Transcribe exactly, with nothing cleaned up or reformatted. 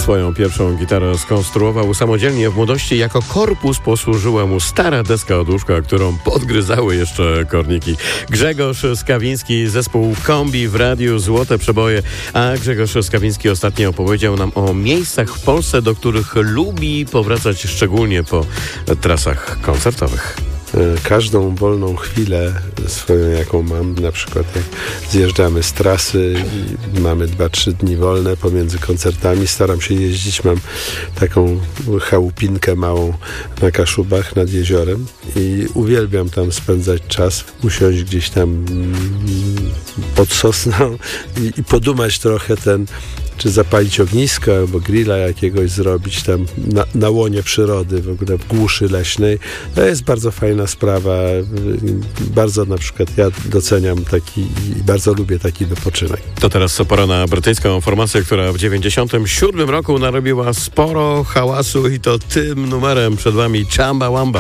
Swoją pierwszą gitarę skonstruował samodzielnie w młodości. Jako korpus posłużyła mu stara deska od łóżka, którą podgryzały jeszcze korniki. Grzegorz Skawiński, zespół Kombi w radiu Złote Przeboje. A Grzegorz Skawiński ostatnio opowiedział nam o miejscach w Polsce, do których lubi powracać, szczególnie po trasach koncertowych. Każdą wolną chwilę swoją, jaką mam, na przykład jak zjeżdżamy z trasy i mamy dwa trzy dni wolne pomiędzy koncertami, staram się jeździć, mam taką chałupinkę małą na Kaszubach nad jeziorem i uwielbiam tam spędzać czas, usiąść gdzieś tam pod sosną i, i podumać trochę ten, czy zapalić ognisko albo grilla jakiegoś zrobić tam na, na łonie przyrody, w ogóle w głuszy leśnej. To jest bardzo fajna sprawa. Bardzo na przykład ja doceniam taki i bardzo lubię taki wypoczynek. To teraz pora na brytyjską formację, która w dziewięćdziesiątym siódmym roku narobiła sporo hałasu i to tym numerem przed wami Chamba Wamba.